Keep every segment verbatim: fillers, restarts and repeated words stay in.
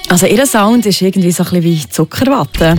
Also ihr Sound ist irgendwie so ein bisschen wie Zuckerwatte.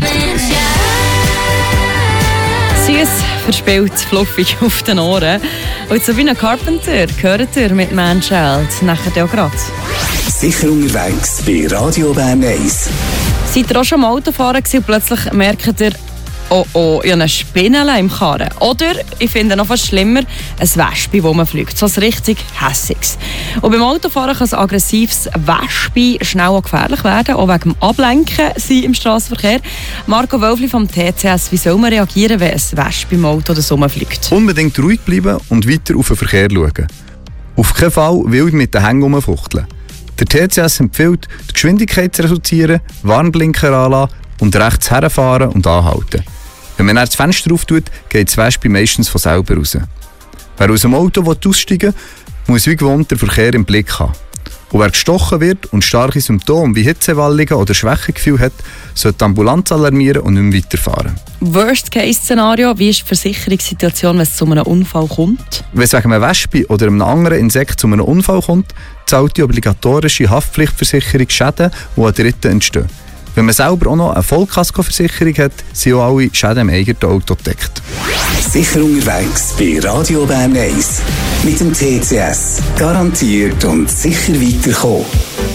Süß, verspielt, fluffig auf den Ohren. Und Sabrina Carpenter gehört ihr mit Man Child. Nachher auch gerade. Sicher unterwegs bei Radio Bern eins. Seid ihr auch schon am Autofahren gewesen und plötzlich merkt ihr, oh oh, ich habe eine Spinne im Karren. Oder, ich finde noch fast schlimmer, ein Wespe, das man fliegt. So ein richtig hässiges. Und beim Autofahren kann ein aggressives Wespe schnell auch gefährlich werden, auch wegen dem Ablenken sein im Strassenverkehr. Marco Wölfli vom T C S, wie soll man reagieren, wenn ein Wespe im Auto oder so fliegt? Unbedingt ruhig bleiben und weiter auf den Verkehr schauen. Auf keinen Fall wild mit den Hängen rumfuchteln. Der T C S empfiehlt, die Geschwindigkeit zu reduzieren, Warnblinker anlassen und rechts herfahren und anhalten. Wenn man das Fenster auftut, geht das Wespe meistens von selber raus. Wer aus dem Auto aussteigen will, muss wie gewohnt den Verkehr im Blick haben. Und wer gestochen wird und starke Symptome wie Hitzewallungen oder Schwächegefühl hat, sollte die Ambulanz alarmieren und nicht mehr weiterfahren. Worst-Case-Szenario, wie ist die Versicherungssituation, wenn es zu einem Unfall kommt? Wenn es wegen einem Wespe oder einem anderen Insekt zu einem Unfall kommt, zahlt die obligatorische Haftpflichtversicherung Schäden, die an Dritten entstehen. Wenn man selber auch noch eine Vollkaskoversicherung hat, sind auch alle Schäden im eigenen Auto gedeckt. Sicher unterwegs bei Radio Bern eins. Mit dem T C S. Garantiert und sicher weiterkommen.